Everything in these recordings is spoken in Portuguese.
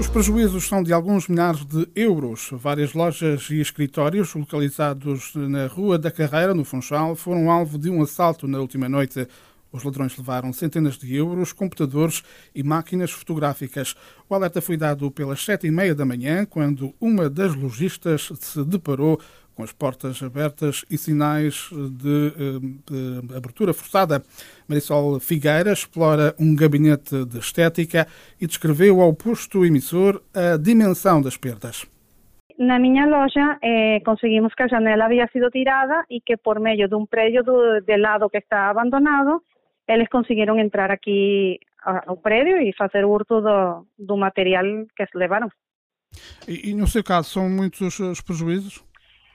Os prejuízos são de alguns milhares de euros. Várias lojas e escritórios localizados na Rua da Carreira, no Funchal, foram alvo de um assalto na última noite. Os ladrões levaram centenas de euros, computadores e máquinas fotográficas. O alerta foi dado pelas 7h30 da manhã, quando uma das lojistas se deparou com as portas abertas e sinais de abertura forçada. Marisol Figueira explora um gabinete de estética e descreveu ao posto emissor a dimensão das perdas. Na minha loja conseguimos que a janela havia sido tirada e que por meio de um prédio de lado que está abandonado, eles conseguiram entrar aqui ao prédio e fazer o hurto do material que se levaram. E no seu caso, são muitos os prejuízos?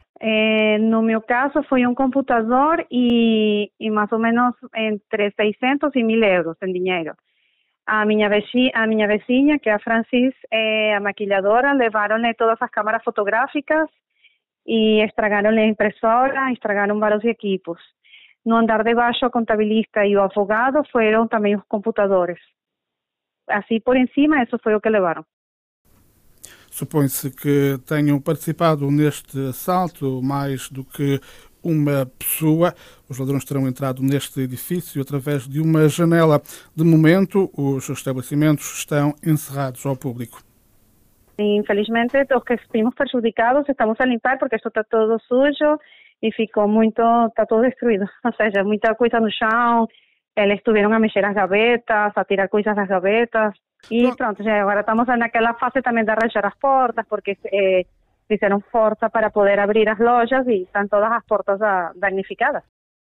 No meu caso, foi um computador e mais ou menos entre 600 e 1.000 euros em dinheiro. A minha vizinha, que é a Francis, a maquilladora, levaram-lhe todas as câmaras fotográficas e estragaram-lhe a impressora, estragaram vários equipos. No andar de baixo, o contabilista e o advogado foram também os computadores. Assim, por cima, isso foi o que levaram. Supõe-se que tenham participado neste assalto mais do que uma pessoa. Os ladrões terão entrado neste edifício através de uma janela. De momento, os estabelecimentos estão encerrados ao público. Infelizmente, os que estamos prejudicados estamos a limpar porque isto está todo sujo e está todo destruído. Ou seja, muita coisa no chão, eles tiveram a mexer as gavetas, a tirar coisas das gavetas. E pronto, já agora estamos naquela fase também de arranjar as portas, porque fizeram força para poder abrir as lojas e estão todas as portas danificadas.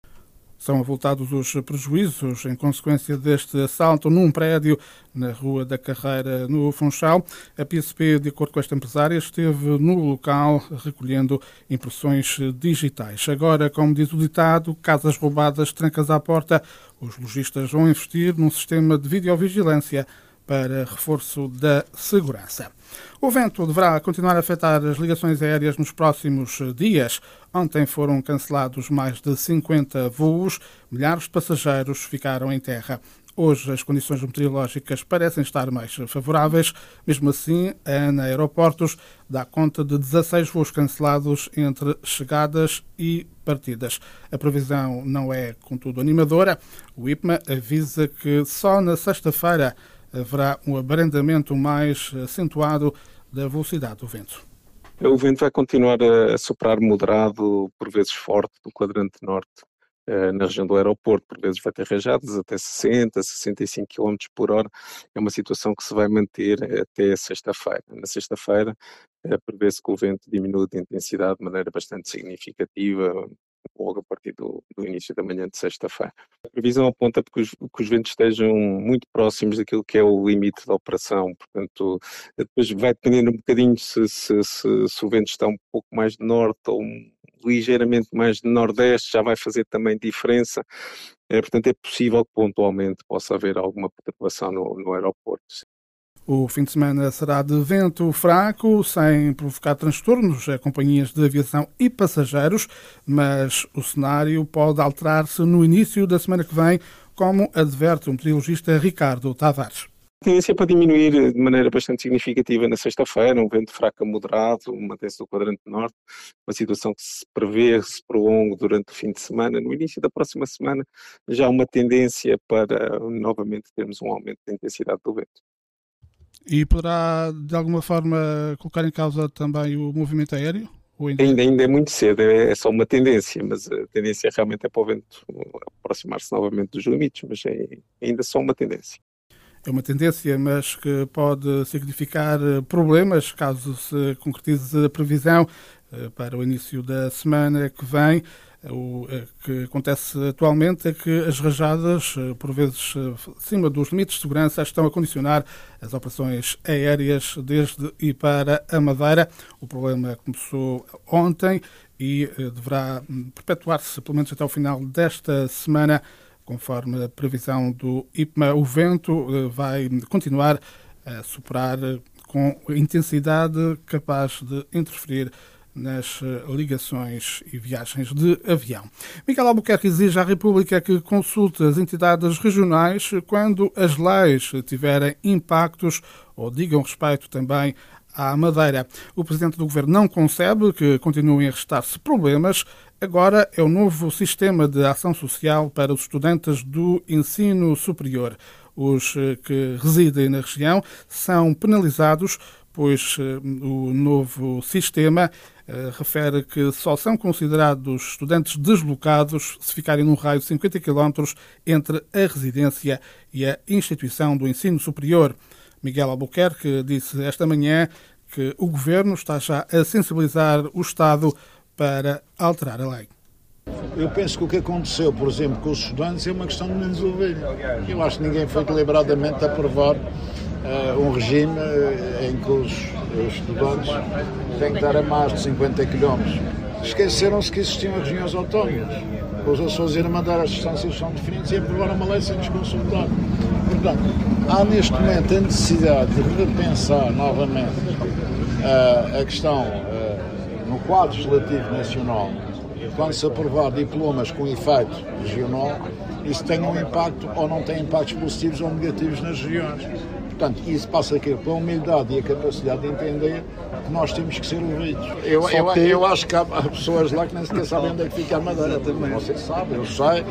São avultados os prejuízos em consequência deste assalto num prédio na Rua da Carreira, no Funchal. A PSP, de acordo com esta empresária, esteve no local recolhendo impressões digitais. Agora, como diz o ditado, casas roubadas, trancas à porta, os lojistas vão investir num sistema de videovigilância para reforço da segurança. O vento deverá continuar a afetar as ligações aéreas nos próximos dias. Ontem foram cancelados mais de 50 voos, milhares de passageiros ficaram em terra. Hoje as condições meteorológicas parecem estar mais favoráveis. Mesmo assim, a ANA Aeroportos dá conta de 16 voos cancelados entre chegadas e partidas. A previsão não é, contudo, animadora. O IPMA avisa que só na sexta-feira haverá um abrandamento mais acentuado da velocidade do vento. O vento vai continuar a soprar moderado, por vezes forte, do quadrante norte, na região do aeroporto. Por vezes vai ter rajadas até 60, 65 km por hora. É uma situação que se vai manter até sexta-feira. Na sexta-feira, prevê-se que o vento diminua de intensidade de maneira bastante significativa, logo a partir do início da manhã de sexta-feira. A previsão aponta que os ventos estejam muito próximos daquilo que é o limite da operação, portanto, depois vai depender um bocadinho se o vento está um pouco mais de norte ou ligeiramente mais de nordeste, já vai fazer também diferença. Portanto, é possível que pontualmente possa haver alguma perturbação no aeroporto. O fim de semana será de vento fraco, sem provocar transtornos a companhias de aviação e passageiros, mas o cenário pode alterar-se no início da semana que vem, como adverte o meteorologista Ricardo Tavares. A tendência é para diminuir de maneira bastante significativa na sexta-feira, um vento fraco a moderado, mantém-se do quadrante norte, uma situação que se prevê se prolongue durante o fim de semana. No início da próxima semana já há uma tendência para novamente termos um aumento da intensidade do vento. E poderá, de alguma forma, colocar em causa também o movimento aéreo? Ainda é muito cedo, é só uma tendência, mas a tendência realmente é para o vento aproximar-se novamente dos limites, mas é ainda só uma tendência. É uma tendência, mas que pode significar problemas caso se concretize a previsão para o início da semana que vem. O que acontece atualmente é que as rajadas, por vezes acima dos limites de segurança, estão a condicionar as operações aéreas desde e para a Madeira. O problema começou ontem e deverá perpetuar-se pelo menos até o final desta semana. Conforme a previsão do IPMA, o vento vai continuar a soprar com intensidade capaz de interferir nas ligações e viagens de avião. Miguel Albuquerque exige à República que consulte as entidades regionais quando as leis tiverem impactos ou digam respeito também à Madeira. O Presidente do Governo não concebe que continuem a restar-se problemas. Agora é o novo sistema de ação social para os estudantes do ensino superior. Os que residem na região são penalizados, pois o novo sistema refere que só são considerados estudantes deslocados se ficarem num raio de 50 km entre a residência e a instituição do ensino superior. Miguel Albuquerque disse esta manhã que o Governo está já a sensibilizar o Estado para alterar a lei. Eu penso que o que aconteceu, por exemplo, com os estudantes é uma questão de menos ouvir. Eu acho que ninguém foi deliberadamente aprovar um regime em que os estudantes têm que estar a mais de 50 km. Esqueceram-se que existiam as regiões autónomas. Com os Açores e na Madeira as distâncias são definidas e aprovaram uma lei sem nos consultar. Portanto, há neste momento a necessidade de repensar novamente a questão no quadro legislativo nacional. Quando se aprovar diplomas com efeito regional, isso tem um impacto ou não tem impactos positivos ou negativos nas regiões. Portanto, isso passa aqui pela humildade e a capacidade de entender que nós temos que ser ouvidos. Eu acho que há pessoas lá que nem sequer sabem onde é que fica a Madeira também. Você sabe, eu sei.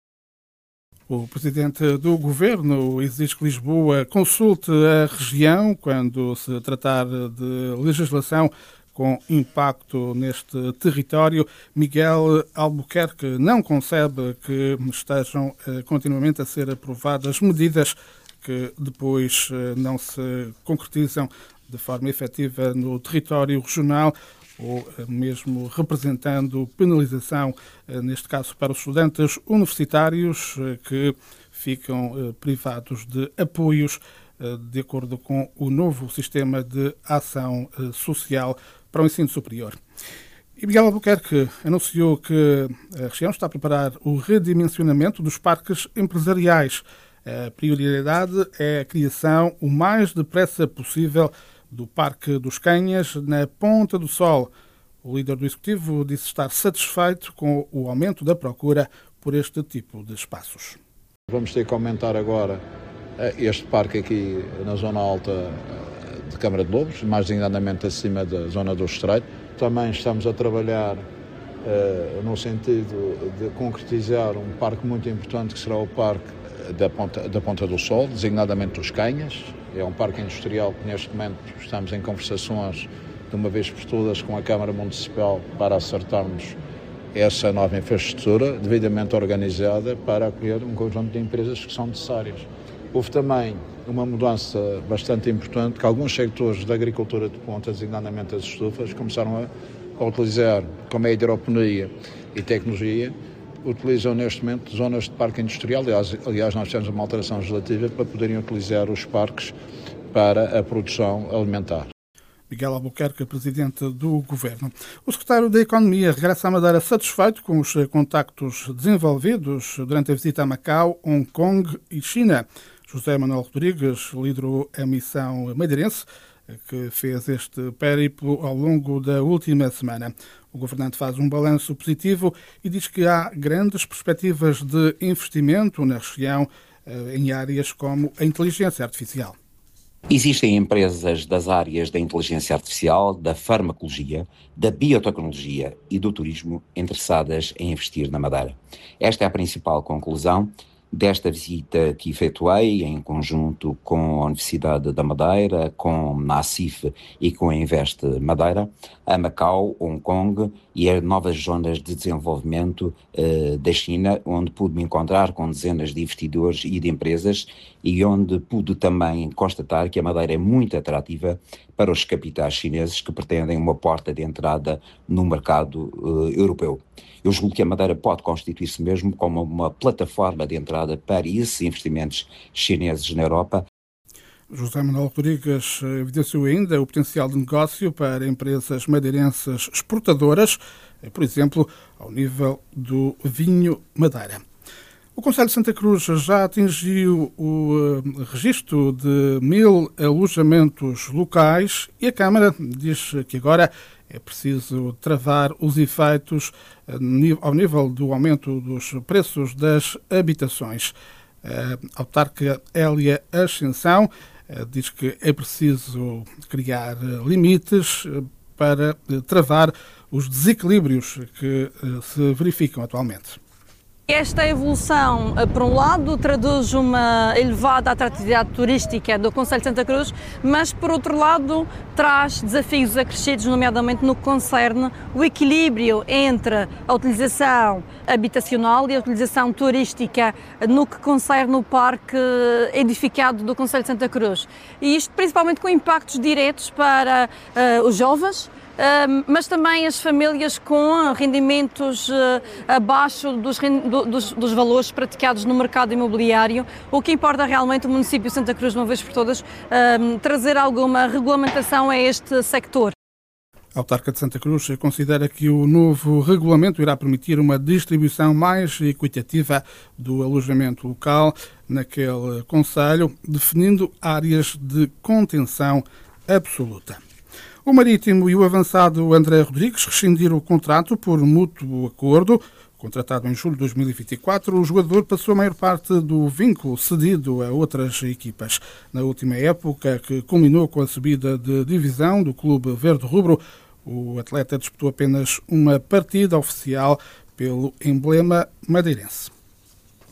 O Presidente do Governo exige que Lisboa consulte a região quando se tratar de legislação com impacto neste território. Miguel Albuquerque não concebe que estejam continuamente a ser aprovadas medidas que depois não se concretizam de forma efetiva no território regional ou mesmo representando penalização, neste caso para os estudantes universitários que ficam privados de apoios de acordo com o novo sistema de ação social para o ensino superior. E Miguel Albuquerque anunciou que a região está a preparar o redimensionamento dos parques empresariais. A prioridade é a criação o mais depressa possível do Parque dos Canhas, na Ponta do Sol. O líder do Executivo disse estar satisfeito com o aumento da procura por este tipo de espaços. Vamos ter que aumentar agora este parque aqui na zona alta de Câmara de Lobos, mais designadamente acima da zona do Estreito. Também estamos a trabalhar no sentido de concretizar um parque muito importante que será o Parque da Ponta do Sol, designadamente dos Canhas. É um parque industrial que neste momento estamos em conversações de uma vez por todas com a Câmara Municipal para acertarmos essa nova infraestrutura devidamente organizada para acolher um conjunto de empresas que são necessárias. Houve também uma mudança bastante importante, que alguns sectores da agricultura de ponta, designadamente as estufas, começaram a utilizar, como é a hidroponia e tecnologia, utilizam neste momento zonas de parque industrial. Aliás, nós temos uma alteração legislativa para poderem utilizar os parques para a produção alimentar. Miguel Albuquerque, Presidente do Governo. O Secretário da Economia regressa à Madeira satisfeito com os contactos desenvolvidos durante a visita a Macau, Hong Kong e China. José Manuel Rodrigues liderou a missão madeirense que fez este périplo ao longo da última semana. O governante faz um balanço positivo e diz que há grandes perspectivas de investimento na região em áreas como a inteligência artificial. Existem empresas das áreas da inteligência artificial, da farmacologia, da biotecnologia e do turismo interessadas em investir na Madeira. Esta é a principal conclusão desta visita que efetuei em conjunto com a Universidade da Madeira, com a ACIF e com a Invest Madeira, a Macau, Hong Kong e as novas zonas de desenvolvimento da China, onde pude me encontrar com dezenas de investidores e de empresas e onde pude também constatar que a Madeira é muito atrativa para os capitais chineses que pretendem uma porta de entrada no mercado europeu. Eu julgo que a Madeira pode constituir-se mesmo como uma plataforma de entrada para esses investimentos chineses na Europa. José Manuel Rodrigues evidenciou ainda o potencial de negócio para empresas madeirenses exportadoras, por exemplo, ao nível do vinho Madeira. O Concelho de Santa Cruz já atingiu o registro de 1000 alojamentos locais e a Câmara diz que agora é preciso travar os efeitos ao nível do aumento dos preços das habitações. A autarca Hélia Ascensão diz que é preciso criar limites para travar os desequilíbrios que se verificam atualmente. Esta evolução, por um lado, traduz uma elevada atratividade turística do Concelho de Santa Cruz, mas, por outro lado, traz desafios acrescidos, nomeadamente no que concerne o equilíbrio entre a utilização habitacional e a utilização turística no que concerne o parque edificado do Concelho de Santa Cruz. E isto principalmente com impactos diretos para os jovens, mas também as famílias com rendimentos abaixo dos valores praticados no mercado imobiliário. O que importa realmente o município de Santa Cruz, de uma vez por todas, trazer alguma regulamentação a este sector. A autarca de Santa Cruz considera que o novo regulamento irá permitir uma distribuição mais equitativa do alojamento local naquele concelho, definindo áreas de contenção absoluta. O Marítimo e o avançado André Rodrigues rescindiram o contrato por mútuo acordo. Contratado em julho de 2024, o jogador passou a maior parte do vínculo cedido a outras equipas. Na última época, que culminou com a subida de divisão do clube verde-rubro, o atleta disputou apenas uma partida oficial pelo emblema madeirense.